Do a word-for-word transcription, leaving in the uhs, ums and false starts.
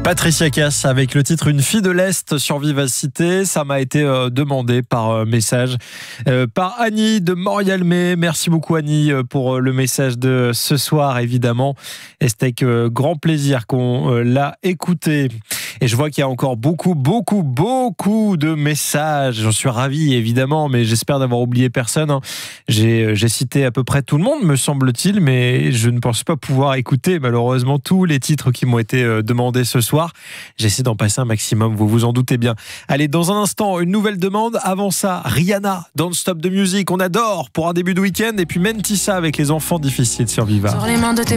Patricia Cass avec le titre Une fille de l'Est sur Vivacité. Ça m'a été euh, demandé par euh, message euh, par Annie de Morialmé. Merci beaucoup Annie euh, pour euh, le message de ce soir évidemment. Et c'était avec euh, grand plaisir qu'on euh, l'a écouté. Et je vois qu'il y a encore beaucoup, beaucoup, beaucoup de messages. J'en suis ravi évidemment, mais j'espère n'avoir oublié personne. Hein. J'ai, j'ai cité à peu près tout le monde, me semble-t-il, mais je ne pense pas pouvoir écouter malheureusement tous les titres qui m'ont été euh, demandés ce soir. J'essaie d'en passer un maximum, vous vous en doutez bien. Allez, dans un instant, une nouvelle demande. Avant ça, Rihanna, Don't Stop the Music, on adore pour un début de week-end. Et puis Mentissa avec les enfants difficiles sur Viva. Sur les mains de tes